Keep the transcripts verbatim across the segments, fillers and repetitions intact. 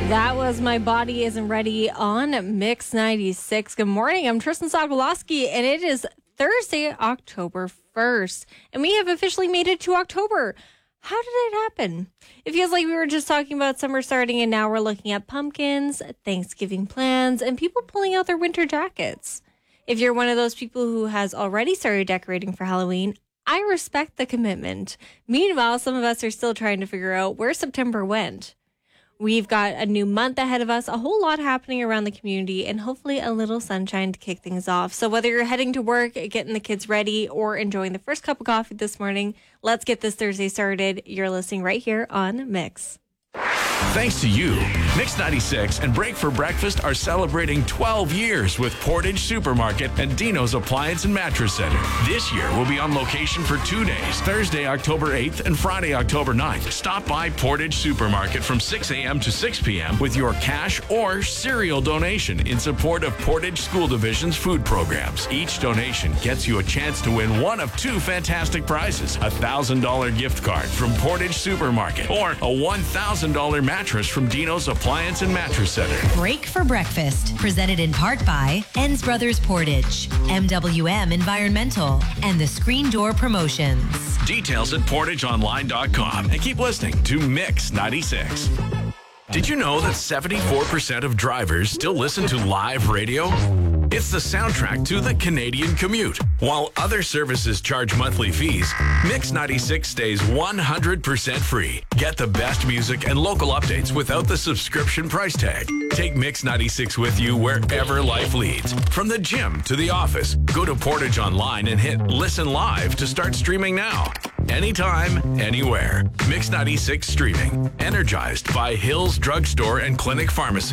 That was My Body Isn't Ready on Mix ninety-six. Good morning. I'm Tristan Sokolowski, and it is Thursday, October first. And we have officially made it to October. How did it happen? It feels like we were just talking about summer starting, and now we're looking at pumpkins, Thanksgiving plans, and people pulling out their winter jackets. If you're one of those people who has already started decorating for Halloween, I respect the commitment. Meanwhile, some of us are still trying to figure out where September went. We've got a new month ahead of us, a whole lot happening around the community, and hopefully a little sunshine to kick things off. So whether you're heading to work, getting the kids ready, or enjoying the first cup of coffee this morning, let's get this Thursday started. You're listening right here on Mix. Thanks to you, Mix ninety-six and Break for Breakfast are celebrating twelve years with Portage Supermarket and Dino's Appliance and Mattress Center. This year, we'll be on location for two days, Thursday, October eighth and Friday, October ninth. Stop by Portage Supermarket from six a.m. to six p.m. with your cash or cereal donation in support of Portage School Division's food programs. Each donation gets you a chance to win one of two fantastic prizes, a one thousand dollars gift card from Portage Supermarket or a one thousand dollars mattress from Dino's Appliance and Mattress Center. Break for Breakfast, presented in part by Enns Brothers Portage, M W M Environmental, and the Screen Door Promotions. Details at portage online dot com, and keep listening to Mix ninety-six. Did you know that seventy-four percent of drivers still listen to live radio? It's the soundtrack to the Canadian commute. While other services charge monthly fees, Mix ninety-six stays one hundred percent free. Get the best music and local updates without the subscription price tag. Take Mix ninety-six with you wherever life leads. From the gym to the office, go to Portage Online and hit Listen Live to start streaming now. Anytime, anywhere. Mix ninety-six streaming. Energized by Hills Drugstore and Clinic Pharmacy.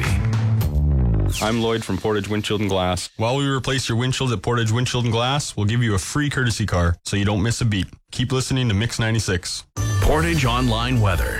I'm Lloyd from Portage Windshield and Glass. While we replace your windshields at Portage Windshield and Glass, we'll give you a free courtesy car so you don't miss a beat. Keep listening to Mix ninety-six. Portage Online Weather.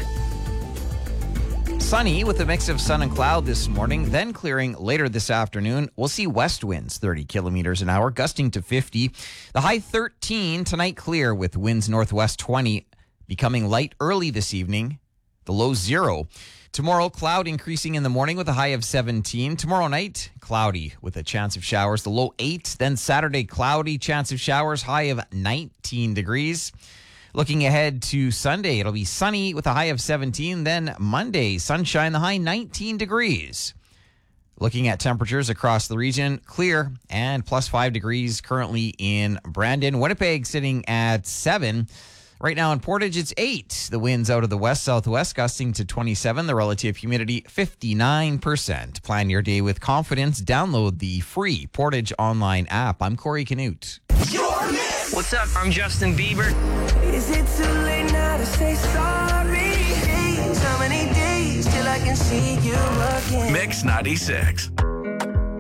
Sunny with a mix of sun and cloud this morning, then clearing later this afternoon. We'll see west winds thirty kilometers an hour, gusting to fifty. The high thirteen, tonight clear with winds northwest twenty, becoming light early this evening. The low zero. Tomorrow, cloud increasing in the morning with a high of seventeen. Tomorrow night, cloudy with a chance of showers, the low eight. Then Saturday, cloudy, chance of showers, high of nineteen degrees. Looking ahead to Sunday, it'll be sunny with a high of seventeen. Then Monday, sunshine, the high nineteen degrees. Looking at temperatures across the region, clear and plus five degrees currently in Brandon. Winnipeg sitting at seven. Right now in Portage, it's eight. The winds out of the west-southwest gusting to twenty-seven. The relative humidity, fifty-nine percent. Plan your day with confidence. Download the free Portage Online app. I'm Corey Canute. What's up? I'm Justin Bieber. Is it too late now to say sorry? Days, how many days till I can see you again? Mix ninety-six.